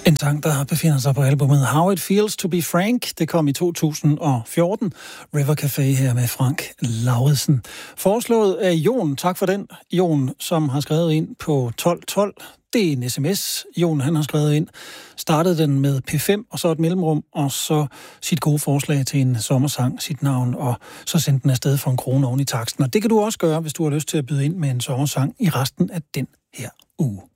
En sang, der befinder sig på albumet How It Feels to Be Frank. Det kom i 2014. River Café her med Frank Lauridsen. Foreslået af Jon. Tak for den, Jon, som har skrevet ind på 1212. Det er en sms. Jon, han har skrevet ind. Startede den med P5, og så et mellemrum, og så sit gode forslag til en sommersang, sit navn, og så sendte den afsted for 1 krone oven i taksten. Og det kan du også gøre, hvis du har lyst til at byde ind med en sommersang i resten af den her uge.